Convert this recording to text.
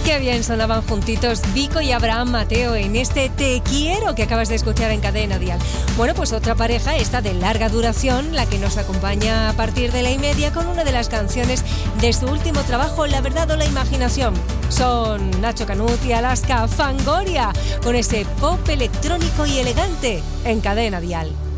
Qué bien sonaban juntitos Vico y Abraham Mateo en este Te Quiero que acabas de escuchar en Cadena Dial. Bueno, pues otra pareja, esta de larga duración, la que nos acompaña a partir de 1:30 con una de las canciones de su último trabajo, La Verdad o la Imaginación. Son Nacho Canut y Alaska Fangoria, con ese pop electrónico y elegante en Cadena Dial.